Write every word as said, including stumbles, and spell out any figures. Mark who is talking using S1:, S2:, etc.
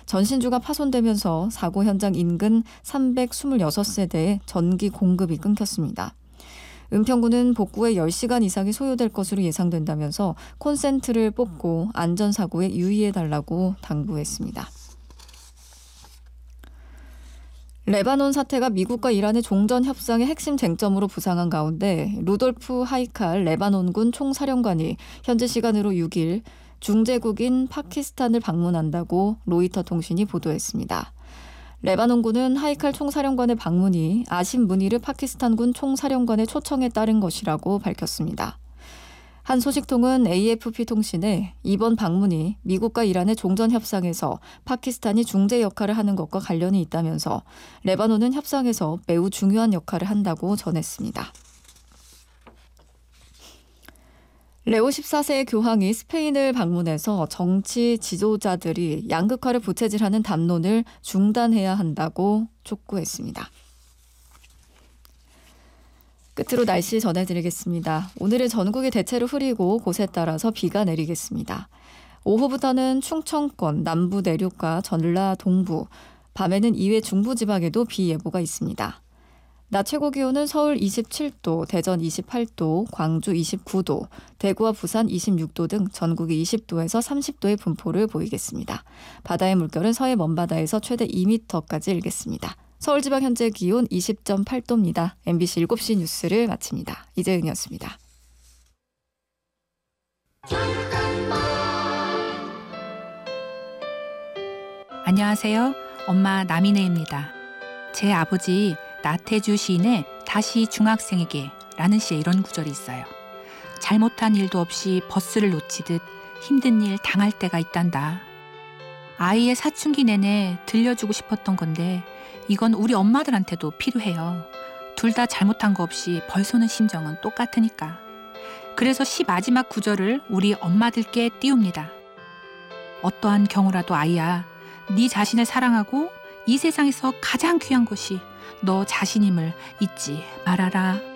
S1: 전신주가 파손되면서 사고 현장 인근 삼백이십육 세대에 전기 공급이 끊겼습니다. 은평구는 복구에 열 시간 이상이 소요될 것으로 예상된다면서 콘센트를 뽑고 안전사고에 유의해달라고 당부했습니다. 레바논 사태가 미국과 이란의 종전 협상의 핵심 쟁점으로 부상한 가운데 루돌프 하이칼 레바논군 총사령관이 현지 시간으로 육 일 중재국인 파키스탄을 방문한다고 로이터 통신이 보도했습니다. 레바논군은 하이칼 총사령관의 방문이 아심 무니르 파키스탄군 총사령관의 초청에 따른 것이라고 밝혔습니다. 한 소식통은 에이에프피 통신에 이번 방문이 미국과 이란의 종전 협상에서 파키스탄이 중재 역할을 하는 것과 관련이 있다면서 레바논은 협상에서 매우 중요한 역할을 한다고 전했습니다. 레오 십사 세의 교황이 스페인을 방문해서 정치 지도자들이 양극화를 부채질하는 담론을 중단해야 한다고 촉구했습니다. 끝으로 날씨 전해드리겠습니다. 오늘은 전국이 대체로 흐리고 곳에 따라서 비가 내리겠습니다. 오후부터는 충청권, 남부 내륙과 전라 동부, 밤에는 이외 중부지방에도 비 예보가 있습니다. 낮 최고 기온은 서울 이십칠 도, 대전 이십팔 도, 광주 이십구 도, 대구와 부산 이십육 도 등 전국이 이십 도에서 삼십 도의 분포를 보이겠습니다. 바다의 물결은 서해 먼바다에서 최대 이 미터까지 일겠습니다. 서울지방 현재 기온 이십 점 팔 도입니다. 엠비씨 일곱 시 뉴스를 마칩니다. 이재은이었습니다.
S2: 안녕하세요. 엄마 남인혜입니다. 제 아버지 나태주 시인의 다시 중학생에게 라는 시에 이런 구절이 있어요. 잘못한 일도 없이 버스를 놓치듯 힘든 일 당할 때가 있단다. 아이의 사춘기 내내 들려주고 싶었던 건데 이건 우리 엄마들한테도 필요해요. 둘 다 잘못한 거 없이 벌쏘는 심정은 똑같으니까. 그래서 시 마지막 구절을 우리 엄마들께 띄웁니다. 어떠한 경우라도 아이야, 네 자신을 사랑하고 이 세상에서 가장 귀한 것이 너 자신임을 잊지 말아라.